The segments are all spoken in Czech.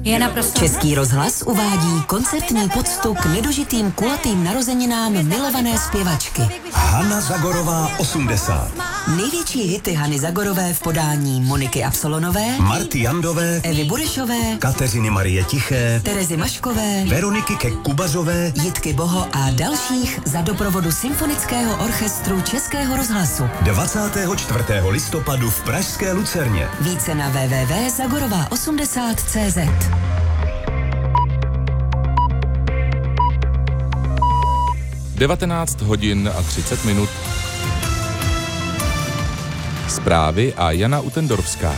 Je naprosto. Český rozhlas uvádí koncertní poctu k nedožitým kulatým narozeninám milované zpěvačky. Hana Zagorová 80. Největší hity Hany Zagorové v podání Moniky Absolonové, Marty Jandové, Evy Burešové, Kateřiny Marie Tiché, Terezy Maškové, Veroniky Kek-Kubazové, Jitky Boho a dalších za doprovodu Symfonického orchestru Českého rozhlasu. 24. listopadu v pražské Lucerně. Více na www.zagorová80.cz. Devatenáct hodin a 30 minut. Zprávy a Jana Utendorská.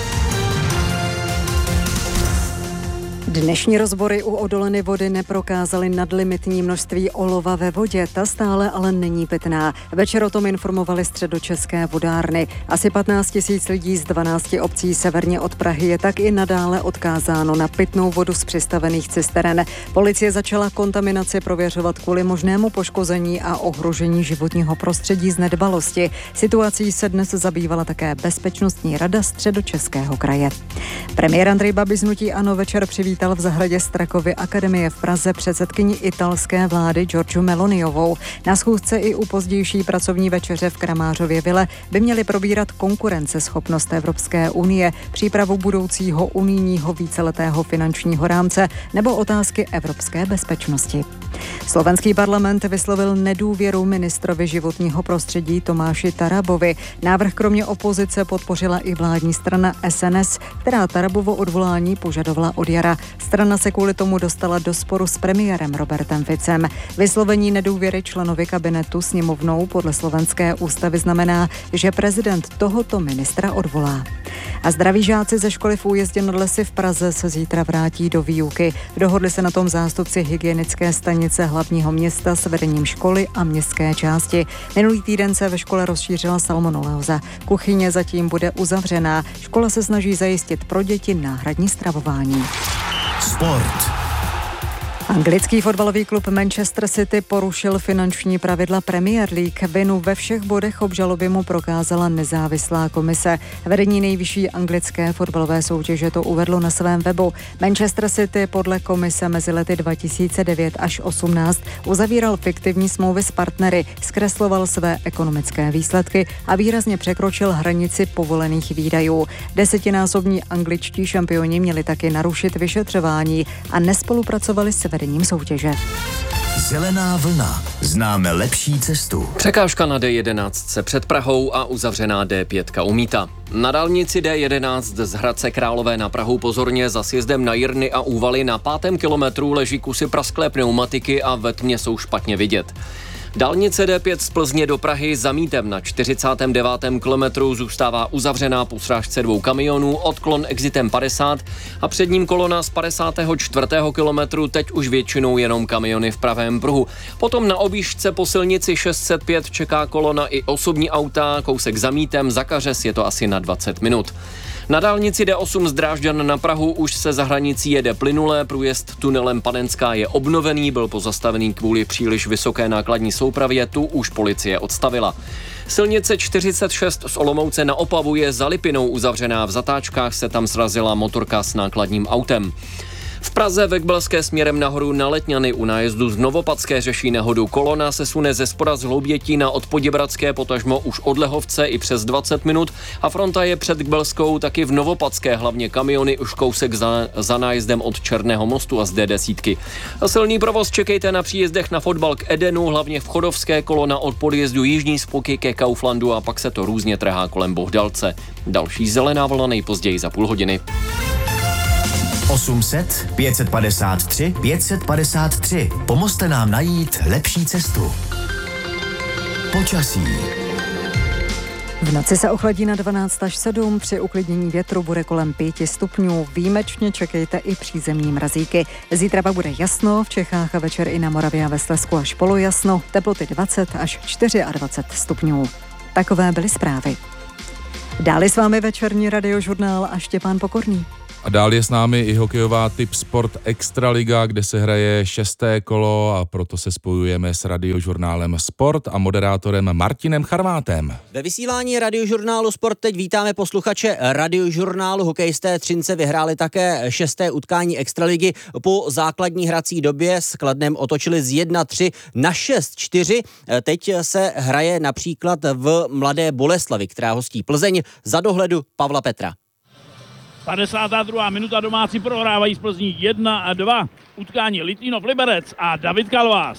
Dnešní rozbory u odoleny vody neprokázaly nadlimitní množství olova ve vodě, ta stále ale není pitná. Večer o tom informovali středočeské vodárny. Asi 15 000 lidí z 12 obcí severně od Prahy je tak i nadále odkázáno na pitnou vodu z přistavených cisteren. Policie začala kontaminaci prověřovat kvůli možnému poškození a ohrožení životního prostředí z nedbalosti. Situací se dnes zabývala také Bezpečnostní rada Středočeského kraje. Premiér Andrej Babiš z hnutí ANO večer přivítal v zahradě Strakovy akademie v Praze předsedkyni italské vlády Giorgiu Meloniovou. Na schůzce i u pozdější pracovní večeře v Kramářově vile by měli probírat konkurenceschopnost Evropské unie, přípravu budoucího unijního víceletého finančního rámce nebo otázky evropské bezpečnosti. Slovenský parlament vyslovil nedůvěru ministrovi životního prostředí Tomáši Tarabovi. Návrh kromě opozice podpořila i vládní strana SNS, která Tarabovo odvolání požadovala od jara. Strana se kvůli tomu dostala do sporu s premiérem Robertem Ficem. Vyslovení nedůvěry členovi kabinetu sněmovnou podle slovenské ústavy znamená, že prezident tohoto ministra odvolá. A zdraví žáci ze školy v Újezdě nad Lesy v Praze se zítra vrátí do výuky. Dohodli se na tom zástupci hygienické stanice hlavního města s vedením školy a městské části. Minulý týden se ve škole rozšířila salmonelóza. Kuchyně zatím bude uzavřená. Škola se snaží zajistit pro děti náhradní stravování. Sport. Anglický fotbalový klub Manchester City porušil finanční pravidla Premier League. Vinu ve všech bodech obžaloby mu prokázala nezávislá komise. Vedení nejvyšší anglické fotbalové soutěže to uvedlo na svém webu. Manchester City podle komise mezi lety 2009 až 2018 uzavíral fiktivní smlouvy s partnery, zkresloval své ekonomické výsledky a výrazně překročil hranici povolených výdajů. 10násobní angličtí šampioni měli taky narušit vyšetřování a nespolupracovali s vedením soutěže. Zelená vlna. Známe lepší cestu. Překážka na D11 před Prahou a uzavřená D5 u Míta. Na dálnici D11 z Hradce Králové na Prahu pozorně za sjezdem na Jirny a Úvaly na 5. kilometru leží kusy prasklé pneumatiky a ve tmě jsou špatně vidět. Dálnice D5 z Plzně do Prahy za Mítem na 49. kilometru zůstává uzavřená po srážce 2 kamionů, odklon exitem 50 a před ním kolona z 54. kilometru, teď už většinou jenom kamiony v pravém pruhu. Potom na objížďce po silnici 605 čeká kolona i osobní auta, kousek za Mítem, za Kařez je to asi na 20 minut. Na dálnici D8 z Drážďan na Prahu už se za hranicí jede plynule, průjezd tunelem Panenská je obnovený, byl pozastavený kvůli příliš vysoké nákladní soupravě, tu už policie odstavila. Silnice 46 z Olomouce na Opavu je za Lipinou uzavřená, v zatáčkách se tam srazila motorka s nákladním autem. V Praze ve Kbelské směrem nahoru na Letňany u nájezdu z Novopadské řeší nehodu. Kolona se sune ze spoda z Hloubětína od Poděbradské, potažmo už od Lehovce i přes 20 minut a fronta je před Kbelskou taky v Novopadské, hlavně kamiony už kousek za nájezdem od Černého mostu a z D10. A silný provoz čekejte na příjezdech na fotbal k Edenu, hlavně v Chodovské, kolona od podjezdu Jižní Spoky ke Kauflandu a pak se to různě trhá kolem Bohdalce. Další zelená vlna nejpozději za půl hodiny. 800 553 553. Pomozte nám najít lepší cestu. Počasí. V noci se ochladí na 12 až 7, při uklidnění větru bude kolem 5 stupňů. Výjimečně čekejte i přízemní mrazíky. Zítra pak bude jasno, v Čechách a večer i na Moravě a ve Slezsku až polojasno, teploty 20 až 24 stupňů. Takové byly zprávy. Dále s vámi večerní radiožurnál a Štěpán Pokorný. A dál je s námi i hokejová Tip Sport Extraliga, kde se hraje 6. kolo a proto se spojujeme s radiožurnálem Sport a moderátorem Martinem Charvátem. Ve vysílání radiožurnálu Sport teď vítáme posluchače radiožurnálu. Hokejisté Třince vyhráli také 6. utkání Extraligy. Po základní hrací době s Kladnem otočili z 1-3 na 6-4. Teď se hraje například v Mladé Boleslavi, která hostí Plzeň, za dohledu Pavla Petra. 52. minuta, domácí prohrávají z Plzní 1-2. Utkání Litvínov Liberec a David Kalvás.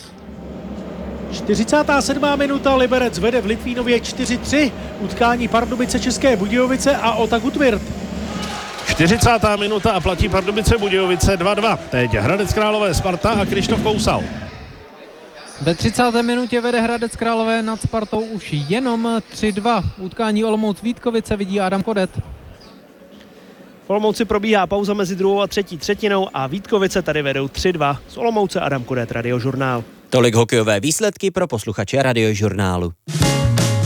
47. minuta, Liberec vede v Litvínově 4-3. Utkání Pardubice České Budějovice a Otak Utvirt. 40. minuta a platí Pardubice Budějovice 2-2. Teď Hradec Králové Sparta a Krištof Kousal. Ve 30. minutě vede Hradec Králové nad Spartou už jenom 3-2. Utkání Olomouc Vítkovice vidí Adam Kodet. V Olomouci probíhá pauza mezi druhou a třetí třetinou a Vítkovice tady vedou 3-2. Z Olomouce Adam Kodet, Radiožurnál. Tolik hokejové výsledky pro posluchače Radiožurnálu.